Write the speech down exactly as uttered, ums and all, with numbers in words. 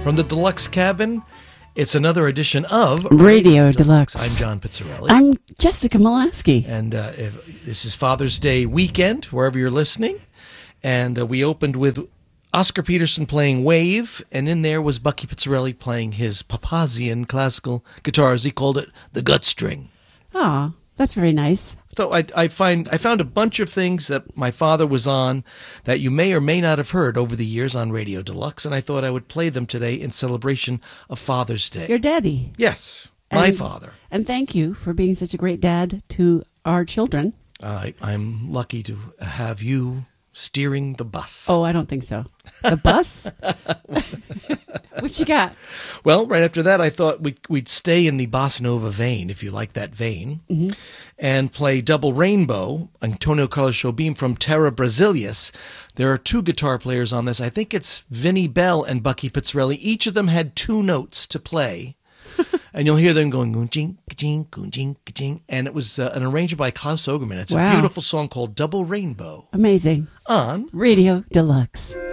From the Deluxe Cabin, it's another edition of Radio Deluxe. I'm John Pizzarelli. I'm Jessica Molaski. And uh, if, this is Father's Day weekend, wherever you're listening. And uh, we opened with Oscar Peterson playing Wave, and in there was Bucky Pizzarelli playing his Papazian classical guitars. He called it the gut string. Ah, that's very nice. So I, I find I found a bunch of things that my father was on that you may or may not have heard over the years on Radio Deluxe, and I thought I would play them today in celebration of Father's Day. Your daddy. Yes, my and, father. And thank you for being such a great dad to our children. Uh, I'm lucky to have you steering the bus. Oh, I don't think so. The bus? What you got? Well, right after that, I thought we'd, we'd stay in the bossa nova vein, if you like that vein, mm-hmm. and play Double Rainbow, Antonio Carlos Jobim from Terra Brasilias. There are two guitar players on this. I think it's Vinnie Bell and Bucky Pizzarelli. Each of them had two notes to play. And you'll hear them going, goon-ching, ka-ching, goon-ching, ka-ching. And it was uh, an arrangement by Klaus Ogerman. It's wow. a beautiful song called Double Rainbow. Amazing. On Radio Deluxe.